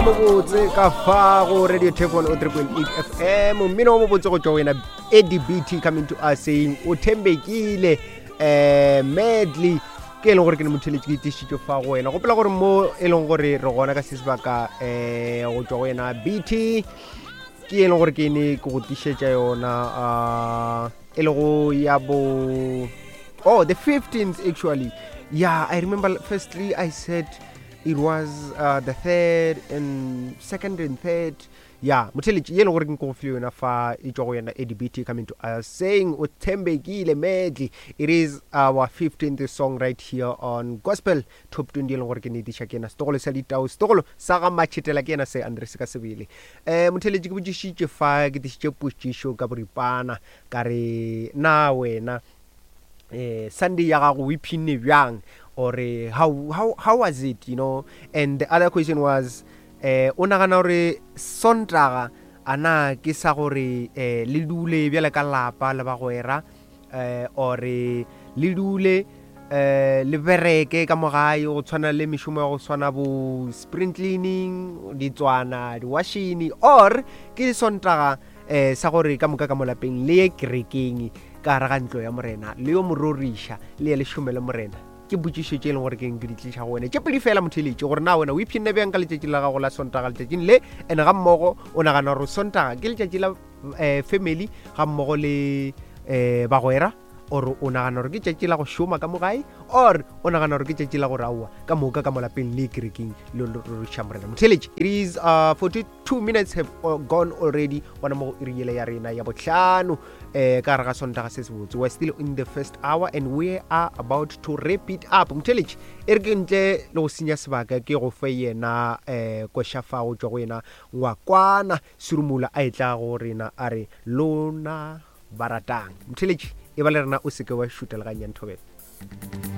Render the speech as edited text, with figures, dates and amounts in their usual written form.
mo botse ka fa go Radio Tech 103.8 FM mmino mo botse go joina Eddie BT coming to us saying o thembekile medley ke leng gore ke ne motheletsi ke tishitse fa go wena go pela gore mo e leng gore re gona ka sesebaka go tswa go wena BT ke e leng gore ke ne go tishetsa yona e le go ya bo the 15th actually. Yeah, I remember firstly I said it was the third and second and third. Yeah, motheletsi ye le gore ke go feel yona fa e tswa go yena EDBT coming to us saying o thembekile medley. It is our 15th song right here on Gospel Top 20 le gore ke ne disha kena stogolo sa ditau stogolo sa ga machitela kena se Andres ka sebele. Motheletsi ke botšishitše fa ke disitše pušitšo ka boripana ka re na wena Sunday ya gago o iphinne bjang or how was it, you know? And the other question was o nagana gore Sontaga ana ke sa gore le dule bjale ka lapa le bagwera or le dule le bereke ka mogae go tshwana le mešomo ya go tshwana bo spring cleaning ditswana di-washing or ke Sontaga sa gore ka moka ka molapeng le ye kerekeng ka ra ga ntlo ya morena le yo mororiša le le šomele morena ke botšišitše le gore ke eng ke ditliša go wena tše pedi fela motheletši gore na wena o iphinne bjang ka letšatši la gago la Sontaga letšatšing le ene ga mmogo o nagana gore Sontaga ke letšatši la family ga mmogo le bagwera or o nagana gore ke tšatši la go šoma ka mogae or o nagana gore ke tšatši la go raua ka moka ka molapeng le kerekeng le roriša morena motheletši. It is 42 minutes have gone already gona mo go iriele ya rena ya bohlano ka re ga Sontaga se sebotse. We're still in the first hour and we are about to wrap it up motheletši e re ke ntle le go senya sebaka ke go fe yena košafa go tšwa go yena ngwakwana surumula a etla go rena a re lona baratang motheletši e ba le rena o seke wa šutela ga nyanthobela.